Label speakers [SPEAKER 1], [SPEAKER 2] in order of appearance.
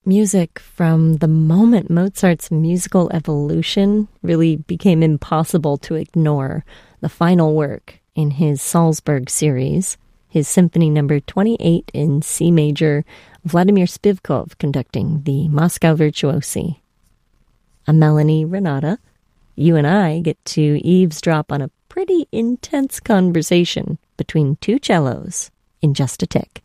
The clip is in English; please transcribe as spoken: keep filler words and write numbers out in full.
[SPEAKER 1] music from the moment Mozart's musical evolution really became impossible to ignore. The final work in his Salzburg series, his Symphony Number twenty-eight in C major, Vladimir Spivkov conducting the Moscow Virtuosi. I'm Melanie Renata. You and I get to eavesdrop on a pretty intense conversation between two cellos in just a tick.